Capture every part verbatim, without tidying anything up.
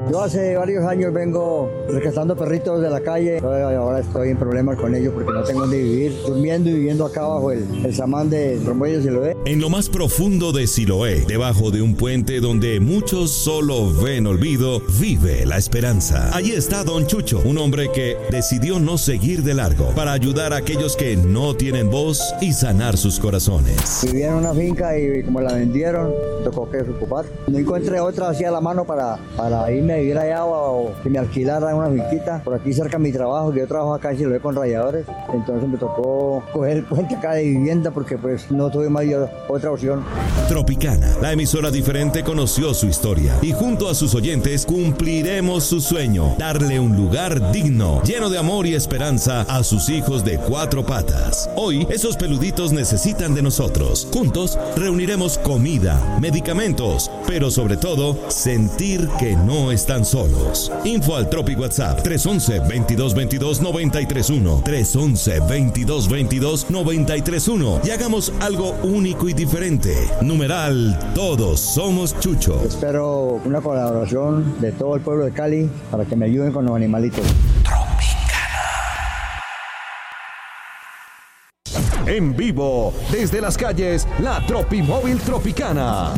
Yo hace varios años vengo rescatando perritos de la calle. Ahora estoy en problemas con ellos porque no tengo dónde vivir. Durmiendo y viviendo acá abajo el, el samán de Tromboy de Siloé. En lo más profundo de Siloé, debajo de un puente donde muchos solo ven olvido, vive la esperanza. Allí está Don Chucho, un hombre que decidió no seguir de largo para ayudar a aquellos que no tienen voz y sanar sus corazones. Vivía en una finca y como la vendieron, tocó que ocupar. No encontré otra así a la mano para, para irme a vivir allá o que me alquilaran una finquita. Por aquí cerca de mi trabajo, que yo trabajo acá en Siloé con rayadores. Entonces me tocó coger el puente acá de vivienda porque pues no tuve más otra opción. Tropicana, la emisora diferente, conoció su historia y junto a sus oyentes cumpliremos su sueño, darle un lugar digno, lleno de amor y esperanza a sus hijos de cuatro patas. Hoy, esos peluditos necesitan de nosotros. Juntos reuniremos comida, medicamentos, pero sobre todo, sentir que no están solos. Info al Tropi WhatsApp tres once, veintidós veintidós, noventa y tres uno, tres once, veintidós veintidós, noventa y tres uno y hagamos algo único y diferente. Numeral, todos somos Chucho. Espero una colaboración de todo el pueblo de Cali para que me ayuden con los animalitos. En vivo, desde las calles, la Tropimóvil Tropicana.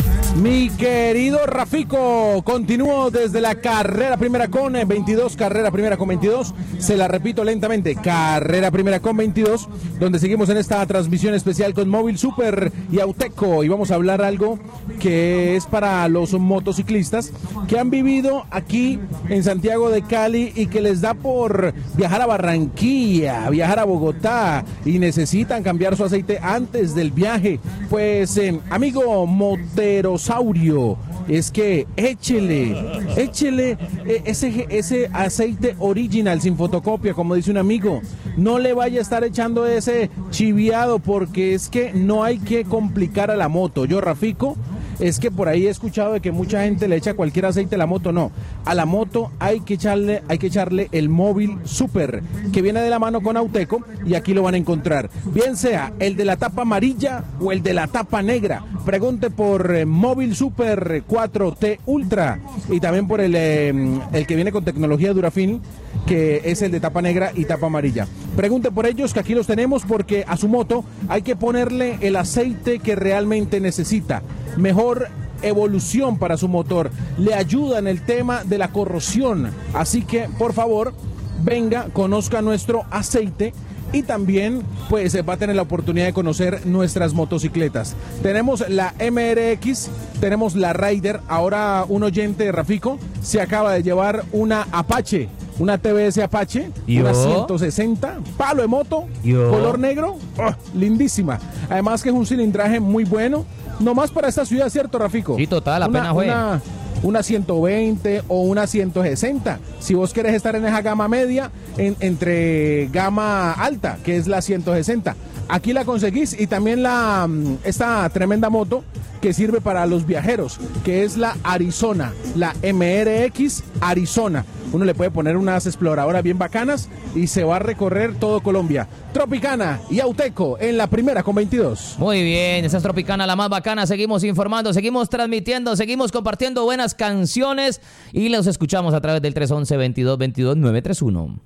Mi querido Rafico, continúo desde la carrera primera con veintidós, carrera primera con veintidós, se la repito lentamente, carrera primera con veintidós, donde seguimos en esta transmisión especial con Móvil Super y Auteco, y vamos a hablar algo que es para los motociclistas que han vivido aquí en Santiago de Cali y que les da por viajar a Barranquilla, viajar a Bogotá y necesitan cambiar su aceite antes del viaje. Pues eh, amigo Moterosaurio, es que échele, échele eh, ese, ese aceite original sin fotocopia, como dice un amigo. No le vaya a estar echando ese chiviado porque es que no hay que complicar a la moto. Yo, Rafico, es que por ahí he escuchado de que mucha gente le echa cualquier aceite a la moto. No, a la moto hay que echarle, hay que echarle el Móvil Super, que viene de la mano con Auteco, y aquí lo van a encontrar. Bien sea el de la tapa amarilla o el de la tapa negra. Pregunte por eh, Móvil Super cuatro T Ultra y también por el, eh, el que viene con tecnología Durafin, que es el de tapa negra y tapa amarilla. Pregunte por ellos, que aquí los tenemos, porque a su moto hay que ponerle el aceite que realmente necesita. Mejor evolución para su motor, le ayuda en el tema de la corrosión, así que por favor venga, conozca nuestro aceite y también pues va a tener la oportunidad de conocer nuestras motocicletas. Tenemos la M R X, tenemos la Raider. Ahora un oyente, Rafico, se acaba de llevar una Apache, una T V S Apache, ¿Yo? Una ciento sesenta, palo de moto, ¿Yo? Color negro, oh, lindísima. Además que es un cilindraje muy bueno, nomás para esta ciudad, ¿cierto, Rafico? Sí, total, una, apenas fue. Una, una ciento veinte o una ciento sesenta. Si vos querés estar en esa gama media, en, entre gama alta, que es la ciento sesenta. Aquí la conseguís, y también la esta tremenda moto que sirve para los viajeros, que es la Arizona, la M R X Arizona. Uno le puede poner unas exploradoras bien bacanas y se va a recorrer todo Colombia. Tropicana y Auteco en la primera con veintidós. Muy bien, esa es Tropicana, la más bacana. Seguimos informando, seguimos transmitiendo, seguimos compartiendo buenas canciones y los escuchamos a través del tres once, veintidós veintidós, nueve tres uno.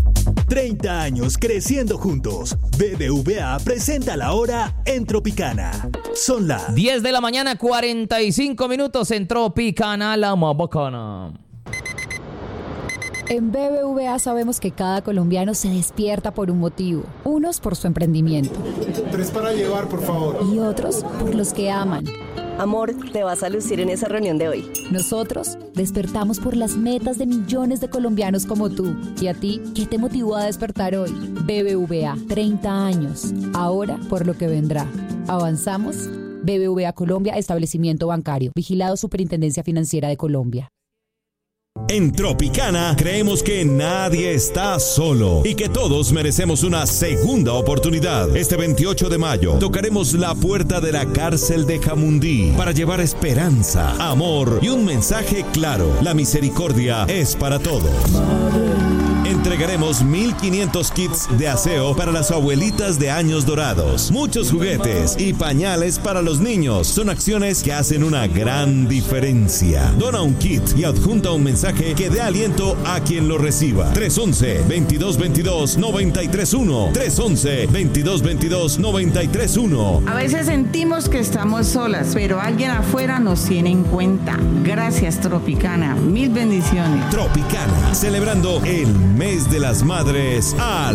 treinta años creciendo juntos. B B V A presenta la hora en Tropicana. Son las diez de la mañana, cuarenta y cinco minutos en Tropicana, la más bacana. En B B V A sabemos que cada colombiano se despierta por un motivo. Unos por su emprendimiento. Tres para llevar, por favor. Y otros por los que aman. Amor, te vas a lucir en esa reunión de hoy. Nosotros despertamos por las metas de millones de colombianos como tú. ¿Y a ti, qué te motivó a despertar hoy? B B V A, treinta años. Ahora por lo que vendrá. ¿Avanzamos? B B V A Colombia, establecimiento bancario. Vigilado Superintendencia Financiera de Colombia. En Tropicana creemos que nadie está solo y que todos merecemos una segunda oportunidad. Este veintiocho de mayo tocaremos la puerta de la cárcel de Jamundí para llevar esperanza, amor y un mensaje claro: la misericordia es para todos. En entregaremos mil quinientos kits de aseo para las abuelitas de años dorados, muchos juguetes y pañales para los niños. Son acciones que hacen una gran diferencia. Dona un kit y adjunta un mensaje que dé aliento a quien lo reciba. tres once, veintidós veintidós, noventa y tres uno. tres once, veintidós veintidós, noventa y tres uno. A veces sentimos que estamos solas, pero alguien afuera nos tiene en cuenta. Gracias, Tropicana. Mil bendiciones. Tropicana, celebrando el mes de las madres al